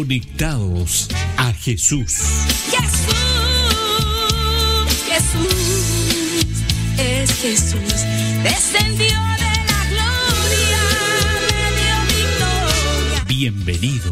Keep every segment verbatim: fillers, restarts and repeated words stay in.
Conectados a Jesús. Jesús, Jesús, es Jesús. Descendió de la gloria, me dio victoria. Bienvenido.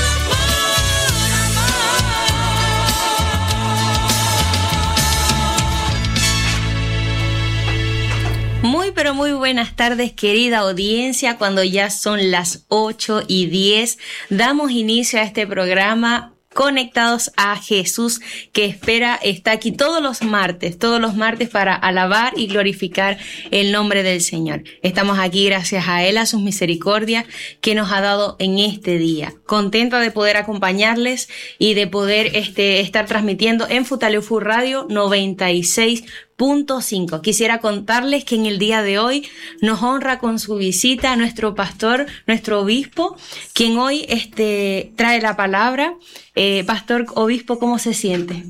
Muy pero muy buenas tardes, querida audiencia. Cuando ya son las ocho y diez, damos inicio a este programa Conectados a Jesús, que espera, está aquí todos los martes, todos los martes para alabar y glorificar el nombre del Señor. Estamos aquí gracias a Él, a sus misericordias que nos ha dado en este día. Contenta de poder acompañarles y de poder este, estar transmitiendo en Futaleufú Radio noventa y seis punto cinco. Quisiera contarles que en el día de hoy nos honra con su visita nuestro pastor, nuestro obispo, quien hoy este, trae la palabra. Eh, pastor, obispo, ¿cómo se siente?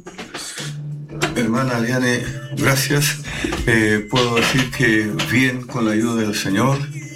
Hermana Liane, gracias. Eh, puedo decir que bien, con la ayuda del Señor,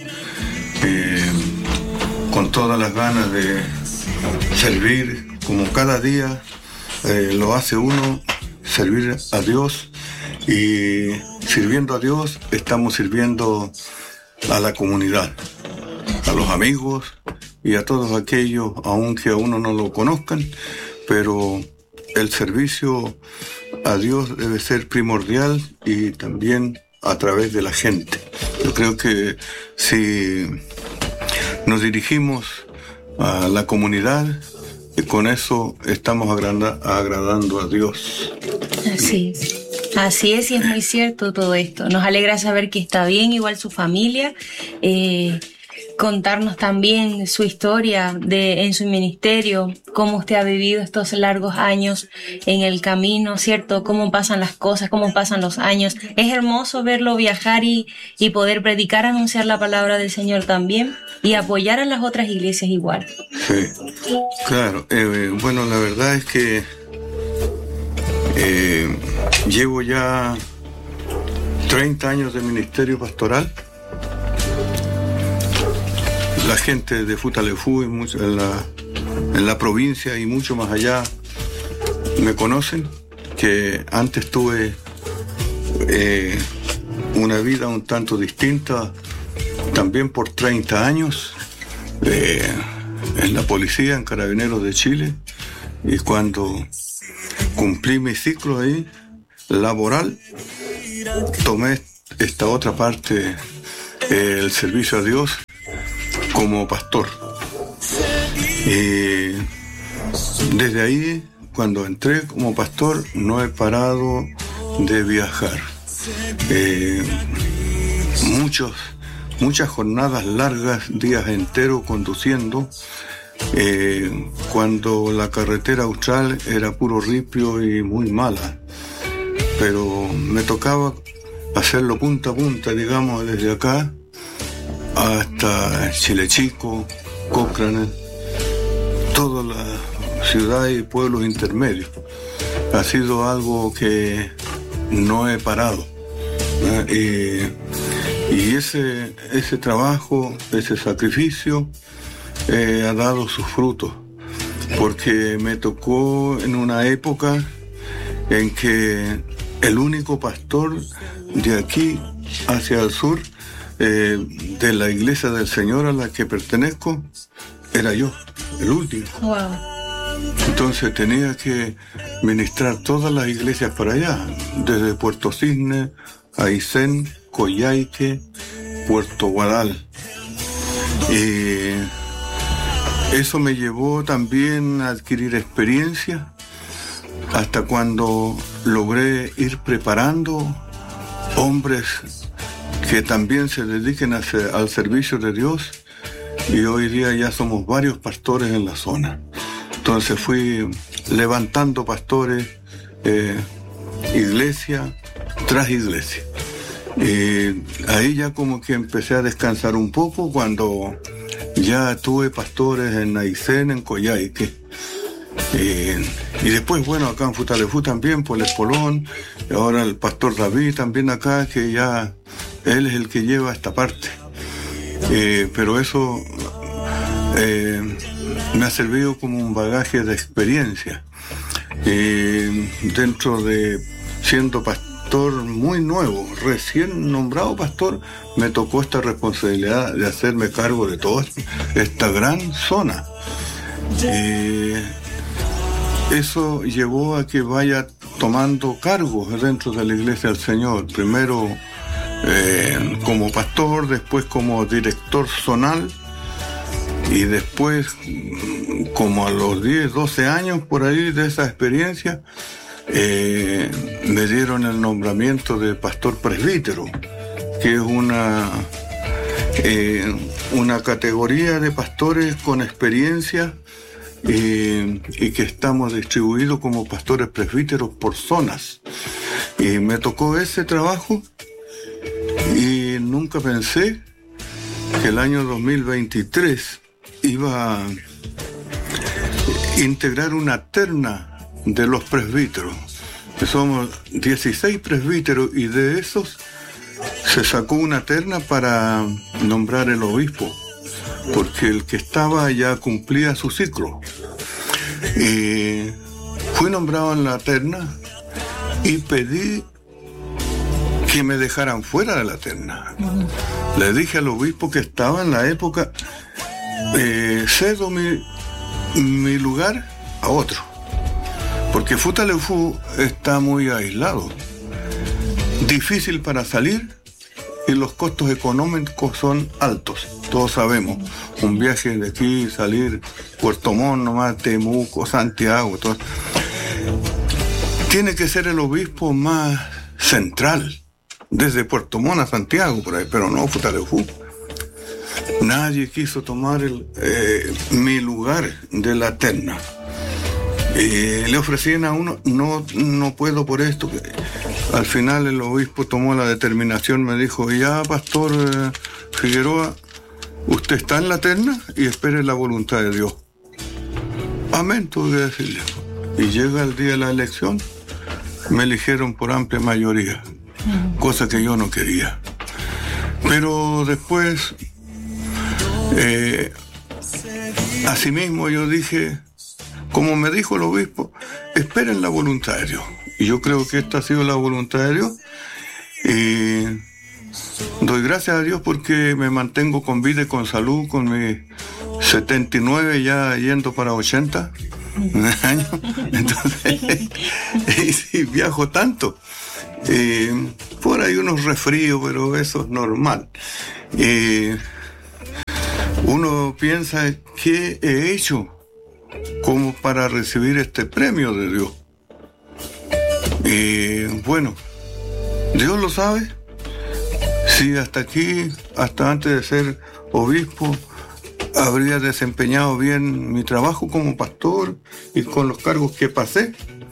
eh, con todas las ganas de servir, como cada día eh, lo hace uno, servir a Dios. Y sirviendo a Dios, estamos sirviendo a la comunidad, a los amigos y a todos aquellos, aunque a uno no lo conozcan, pero el servicio a Dios debe ser primordial y también a través de la gente. Yo creo que si nos dirigimos a la comunidad, con eso estamos agranda- agradando a Dios. Así es. Así es, y es muy cierto todo esto. Nos alegra saber que está bien, igual su familia. Eh, contarnos también su historia de en su ministerio, cómo usted ha vivido estos largos años en el camino, ¿cierto? Cómo pasan las cosas, cómo pasan los años. Es hermoso verlo viajar y, y poder predicar, anunciar la palabra del Señor también y apoyar a las otras iglesias igual. Sí, claro. Eh, bueno, la verdad es que Eh, llevo ya treinta años de ministerio pastoral. La gente de Futaleufú y mucho, en, la, en la provincia y mucho más allá me conocen, que antes tuve eh, una vida un tanto distinta, también por treinta años, eh, en la policía, en Carabineros de Chile, y cuando cumplí mi ciclo ahí, laboral, tomé esta otra parte, eh, el servicio a Dios, como pastor. Y desde ahí, cuando entré como pastor, no he parado de viajar. Eh, muchos, muchas jornadas largas, días enteros conduciendo, Eh, cuando la carretera austral era puro ripio y muy mala, pero me tocaba hacerlo punta a punta, digamos, desde acá hasta Chile Chico, Cochrane, toda la ciudad y pueblos intermedios. Ha sido algo que no he parado, ¿no? y, y ese, ese trabajo, ese sacrificio Eh, ha dado sus frutos, porque me tocó en una época en que el único pastor de aquí hacia el sur, eh, de la iglesia del Señor a la que pertenezco, era yo, el último. Wow. Entonces tenía que ministrar todas las iglesias para allá, desde Puerto Cisne, Aysén, Coyhaique, Puerto Guadal. Y eso me llevó también a adquirir experiencia, hasta cuando logré ir preparando hombres que también se dediquen a ser, al servicio de Dios, y hoy día ya somos varios pastores en la zona. Entonces fui levantando pastores, eh, iglesia tras iglesia. Y ahí ya como que empecé a descansar un poco cuando ya tuve pastores en Aysén, en Coyhaique. Eh, y después, bueno, acá en Futaleufú también, por el Espolón, y ahora el pastor David también acá, que ya él es el que lleva esta parte. Eh, pero eso eh, me ha servido como un bagaje de experiencia. Eh, dentro de siendo pastor muy nuevo, recién nombrado pastor, me tocó esta responsabilidad de hacerme cargo de toda esta gran zona. Eh, eso llevó a que vaya tomando cargos dentro de la Iglesia del Señor. Primero eh, como pastor, después como director zonal, y después, como a los diez, doce años por ahí de esa experiencia, eh, me dieron el nombramiento de pastor presbítero, que es una, eh, una categoría de pastores con experiencia eh, y que estamos distribuidos como pastores presbíteros por zonas. Y me tocó ese trabajo y nunca pensé que el año dos mil veintitrés iba a integrar una terna de los presbíteros. Somos dieciséis presbíteros y de esos se sacó una terna para nombrar el obispo, porque el que estaba ya cumplía su ciclo. Y fui nombrado en la terna y pedí que me dejaran fuera de la terna. Le dije al obispo que estaba en la época, eh, cedo mi, mi lugar a otro, porque Futaleufú está muy aislado, difícil para salir y los costos económicos son altos. Todos sabemos, un viaje de aquí, salir Puerto Montt, nomás Temuco, Santiago, todo. Tiene que ser el obispo más central, desde Puerto Montt a Santiago, por ahí, pero no Futaleufú. Nadie quiso tomar el, eh, mi lugar de la terna. Eh, le ofrecían a uno, no, no puedo por esto. Al final el obispo tomó la determinación, me dijo, ya pastor eh, Figueroa, usted está en la terna y espere la voluntad de Dios. Amén, tuve que decirle. Y llega el día de la elección, me eligieron por amplia mayoría, cosa que yo no quería. Pero después, eh, asimismo yo dije, como me dijo el obispo, esperen la voluntad de Dios. Y yo creo que esta ha sido la voluntad de Dios. Y doy gracias a Dios porque me mantengo con vida y con salud, con mis setenta y nueve ya yendo para ochenta años. Entonces, y sí, viajo tanto. Y por ahí unos resfríos, pero eso es normal. Y uno piensa, ¿qué he hecho como para recibir este premio de Dios? Y bueno, Dios lo sabe. Si hasta aquí, hasta antes de ser obispo, habría desempeñado bien mi trabajo como pastor y con los cargos que pasé.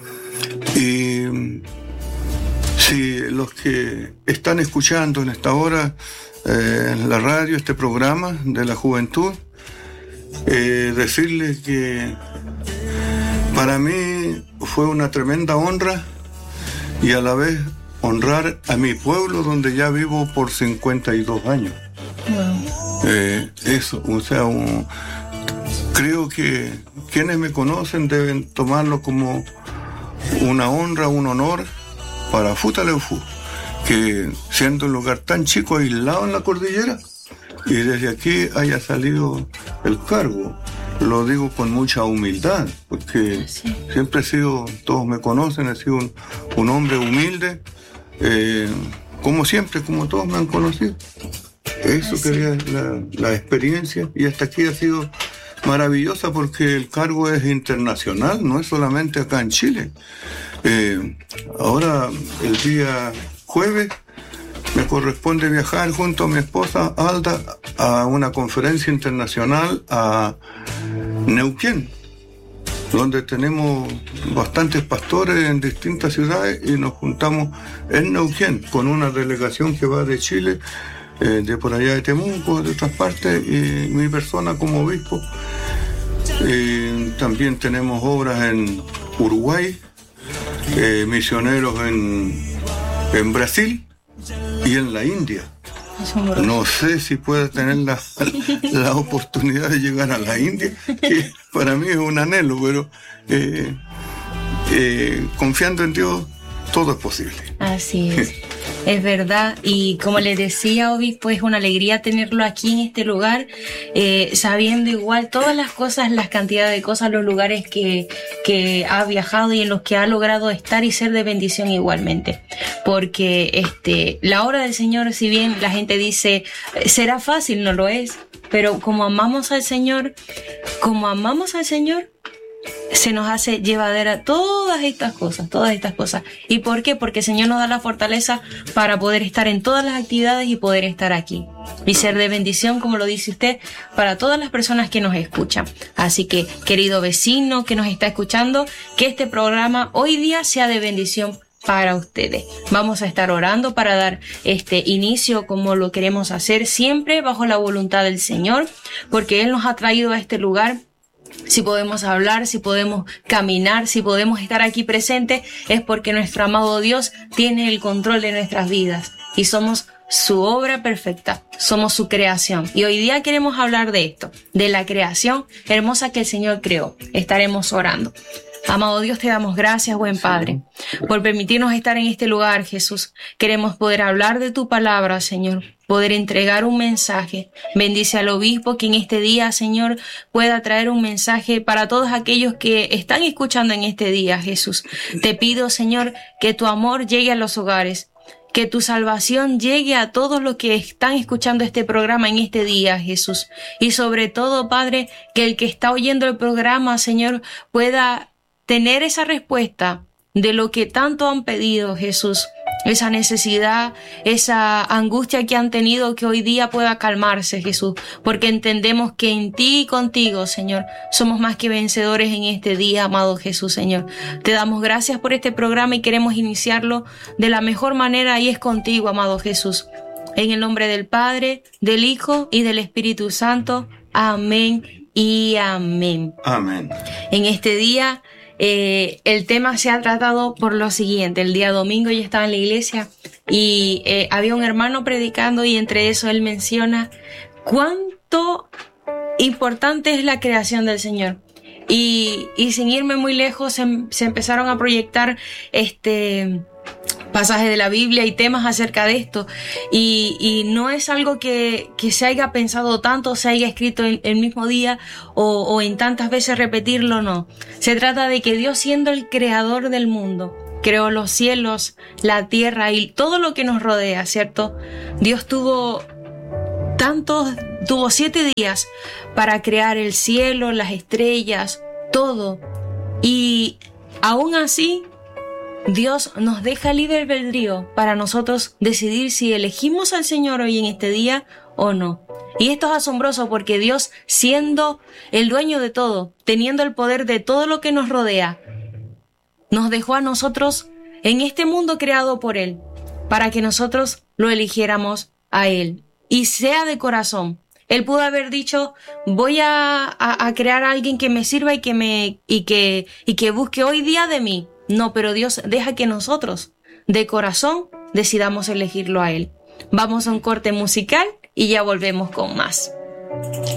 Y si los que están escuchando en esta hora eh, en la radio, este programa de la juventud, eh, decirles que para mí fue una tremenda honra y a la vez honrar a mi pueblo donde ya vivo por cincuenta y dos años. Wow. Eh, eso, o sea, un, creo que quienes me conocen deben tomarlo como una honra, un honor para Futaleufú, que siendo un lugar tan chico, aislado en la cordillera, y desde aquí haya salido el cargo. Lo digo con mucha humildad, porque sí, siempre he sido, todos me conocen, he sido un, un hombre humilde, eh, como siempre, como todos me han conocido. Eso sí, quería la, la experiencia, y hasta aquí ha sido maravillosa porque el cargo es internacional, no es solamente acá en Chile. Eh, ahora, el día jueves, me corresponde viajar junto a mi esposa Alda a una conferencia internacional a Neuquén, donde tenemos bastantes pastores en distintas ciudades y nos juntamos en Neuquén con una delegación que va de Chile, eh, de por allá de Temuco, de otras partes, y mi persona como obispo. Eh, también tenemos obras en Uruguay, eh, misioneros en, en Brasil y en la India. Asombroso. No sé si pueda tener la, la oportunidad de llegar a la India, que para mí es un anhelo, pero eh, eh, confiando en Dios, todo es posible. Así es, es verdad. Y como les decía, obispo, es una alegría tenerlo aquí en este lugar, eh, sabiendo igual todas las cosas, las cantidades de cosas, los lugares que, que ha viajado y en los que ha logrado estar y ser de bendición igualmente. Porque este, la obra del Señor, si bien la gente dice, será fácil, no lo es, pero como amamos al Señor, como amamos al Señor, se nos hace llevadera todas estas cosas, todas estas cosas. ¿Y por qué? Porque el Señor nos da la fortaleza para poder estar en todas las actividades y poder estar aquí. Y ser de bendición, como lo dice usted, para todas las personas que nos escuchan. Así que, querido vecino que nos está escuchando, que este programa hoy día sea de bendición para ustedes. Vamos a estar orando para dar este inicio como lo queremos hacer, siempre bajo la voluntad del Señor, porque Él nos ha traído a este lugar. Si podemos hablar, si podemos caminar, si podemos estar aquí presentes, es porque nuestro amado Dios tiene el control de nuestras vidas y somos su obra perfecta, somos su creación. Y hoy día queremos hablar de esto, de la creación hermosa que el Señor creó. Estaremos orando. Amado Dios, te damos gracias, buen Padre, por permitirnos estar en este lugar, Jesús. Queremos poder hablar de tu palabra, Señor, poder entregar un mensaje. Bendice al obispo que en este día, Señor, pueda traer un mensaje para todos aquellos que están escuchando en este día, Jesús. Te pido, Señor, que tu amor llegue a los hogares, que tu salvación llegue a todos los que están escuchando este programa en este día, Jesús. Y sobre todo, Padre, que el que está oyendo el programa, Señor, pueda tener esa respuesta de lo que tanto han pedido, Jesús. Esa necesidad, esa angustia que han tenido, que hoy día pueda calmarse, Jesús. Porque entendemos que en ti y contigo, Señor, somos más que vencedores en este día, amado Jesús, Señor. Te damos gracias por este programa y queremos iniciarlo de la mejor manera y es contigo, amado Jesús. En el nombre del Padre, del Hijo y del Espíritu Santo. Amén y amén. Amén. En este día, Eh, el tema se ha tratado por lo siguiente. El día domingo yo estaba en la iglesia y eh, había un hermano predicando y entre eso él menciona cuánto importante es la creación del Señor. Y, y sin irme muy lejos se, se empezaron a proyectar este pasajes de la Biblia y temas acerca de esto. Y, y no es algo que, que se haya pensado tanto, se haya escrito el, el mismo día o, o en tantas veces repetirlo, no. Se trata de que Dios, siendo el creador del mundo, creó los cielos, la tierra y todo lo que nos rodea, ¿cierto? Dios tuvo tantos, tuvo siete días para crear el cielo, las estrellas, todo. Y aún así, Dios nos deja libre albedrío para nosotros decidir si elegimos al Señor hoy en este día o no. Y esto es asombroso porque Dios, siendo el dueño de todo, teniendo el poder de todo lo que nos rodea, nos dejó a nosotros en este mundo creado por Él, para que nosotros lo eligiéramos a Él. Y sea de corazón. Él pudo haber dicho, voy a, a, a crear a alguien que me sirva y que me, y que, y que busque hoy día de mí. No, pero Dios deja que nosotros, de corazón, decidamos elegirlo a Él. Vamos a un corte musical y ya volvemos con más.